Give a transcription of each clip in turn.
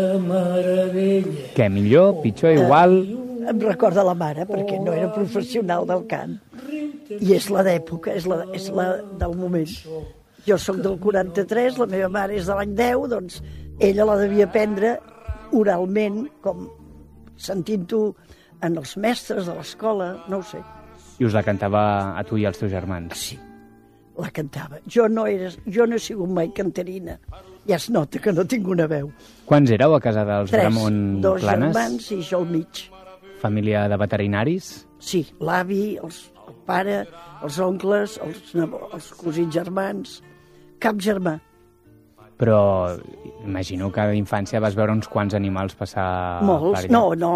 Què, millor, pitjor, igual? Em recorda la mare, perquè no era professional del cant. I és la d'època, és la del moment. Jo sóc del 43, la meva mare és de l'any 10, doncs ella la devia aprendre oralment, com sentint-ho en els mestres de l'escola, no ho sé. I us la cantava a tu i als teus germans? Sí, la cantava. Jo no he sigut mai cantarina. Ja es nota que no tinc una veu. Quants éreu a casa dels Ramon 3, 2 Planes? germans i jo al mig. Família de veterinaris? Sí, l'avi, el pare, els oncles, els cosins germans, cap germà. Però imagino que d'infància vas veure uns quants animals passar... Molts, no,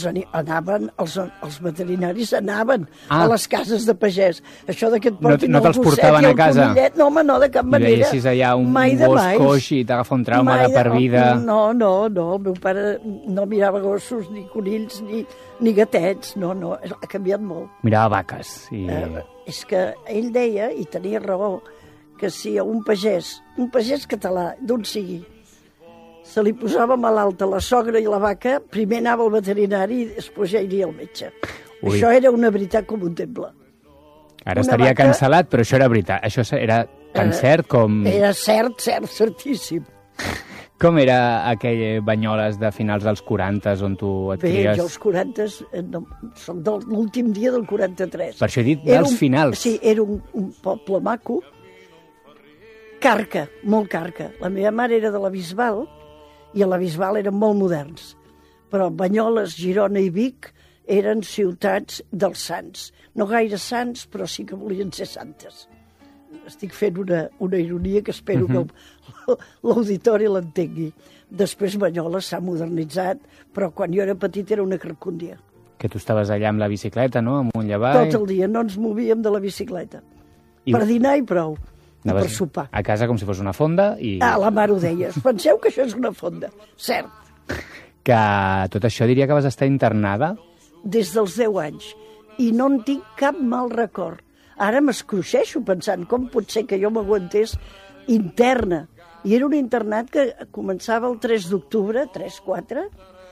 els veterinaris anaven a les cases de pagès. Això que et portin no te'ls portaven a casa? Conillet, no, home, no, de cap manera. I veiessis allà un gos coix i t'agafa un trauma de per vida... No, el meu pare no mirava gossos, ni conills, ni gatets, no, ha canviat molt. Mirava vaques. És que ell deia, i tenia raó, que si a un pagès català, d'on sigui, se li posava malalta la sogra i la vaca, primer anava al veterinari i després ja iria al metge. Ui. Això era una veritat com un temple. Ara estaria cancel·lat, però això era veritat. Això era tan cert com... Era certíssim. Com era aquell Banyoles de finals dels 40 on tu et cries? Bé, jo als 40, soc de l'últim dia del 43. Per això he dit dels finals. Sí, era un poble maco, carca, molt carca. La meva mare era de la Bisbal, i a la Bisbal eren molt moderns. Però Banyoles, Girona i Vic eren ciutats dels sants. No gaire sants, però sí que volien ser santes. Estic fent una ironia que espero que l'auditori l'entengui. Després Banyoles s'ha modernitzat, però quan jo era petit era una carcúndia. Que tu estaves allà amb la bicicleta, no?, amunt i avall. Tot el dia, no ens movíem de la bicicleta. Per dinar i prou. I per sopar. A casa com si fos una fonda i... La mare ho deia. Penseu que això és una fonda. Cert. Que tot això diria que vas estar internada? Des dels 10 anys. I no en tinc cap mal record. Ara m'escruixeixo pensant com pot ser que jo m'aguantés interna. I era un internat que començava el 3 d'octubre, 3-4,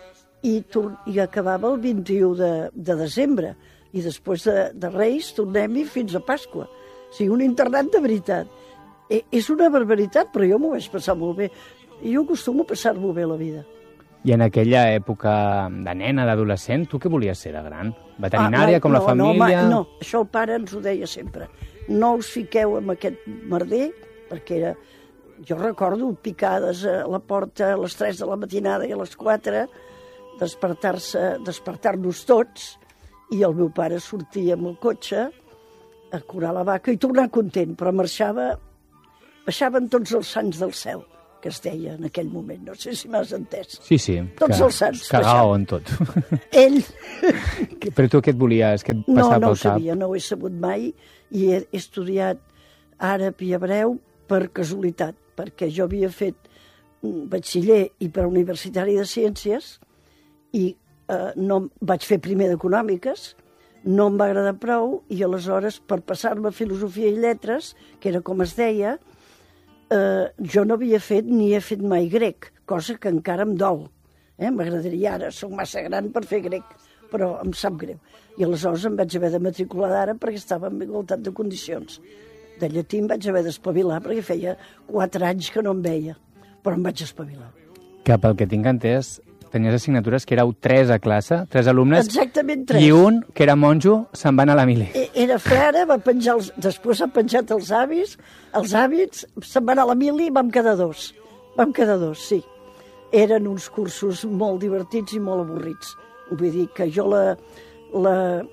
i acabava el 21 de desembre. I després de Reis tornem-hi fins a Pasqua. O sigui, un internat de veritat. És una barbaritat, però jo m'ho vaig passar molt bé. Jo acostumo a passar-m'ho bé la vida. I en aquella època de nena, d'adolescent, tu què volies ser de gran? Veterinària, com la família? No, això el pare ens ho deia sempre. No us fiqueu amb aquest merder, perquè era... Jo recordo picades a la porta a les 3 de la matinada i a les 4, despertar-nos tots, i el meu pare sortia amb el cotxe a curar la vaca i tornar content, però baixaven tots els sants del cel, que es deia en aquell moment. No sé si m'has entès. Sí. Tots els sants. Cagaven tot. Ell... Però tu què et volies? Què et passava pel cap? No ho sabia, no ho he sabut mai, i he estudiat àrab i hebreu per casualitat, perquè jo havia fet batxiller i preuniversitari de ciències, i no vaig fer primer d'econòmiques, no em va agradar prou, i aleshores, per passar-me a filosofia i lletres, que era com es deia, jo no havia fet ni he fet mai grec, cosa que encara em dol. M'agradaria ara, soc massa gran per fer grec, però em sap greu. I aleshores em vaig haver de matricular d'ara perquè estava en igualtat de condicions. De llatí em vaig haver d'espavilar perquè feia 4 anys que no em veia, però em vaig espavilar. Que pel que tinc entès, tenies assignatures que éreu 3 a classe, 3 alumnes. Exactament 3. I un, que era monjo, se'n va anar a la mili. Era frare, després ha penjat els hàbits, se'n va anar a la mili i vam quedar 2. Vam quedar 2, sí. Eren uns cursos molt divertits i molt avorrits. Vull dir que jo la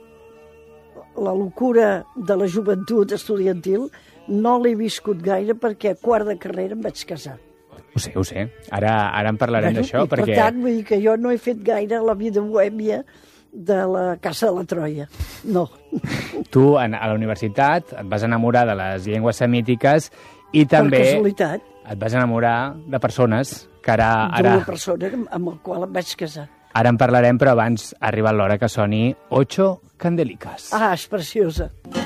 locura de la joventut estudiantil no l'he viscut gaire perquè a quart de carrera em vaig casar. Ho sé. Ara en parlarem d'això, perquè... Per tant, vull dir que jo no he fet gaire la vida bohèmia de la Casa de la Troia. No. Tu, a la universitat, et vas enamorar de les llengües semítiques i també... Per casualitat. Et vas enamorar de persones que ara... D'una persona amb la qual em vaig casar. Ara en parlarem, però abans ha arribat l'hora que soni Ocho Candelicas. És preciosa.